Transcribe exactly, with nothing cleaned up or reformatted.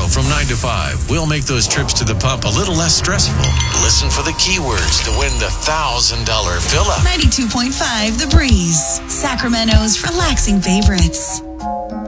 Tomorrow from nine to five, we'll make those trips to the pump a little less stressful. Listen for the keywords to win the one thousand dollars fill-up. ninety-two point five The Breeze, Sacramento's relaxing favorites.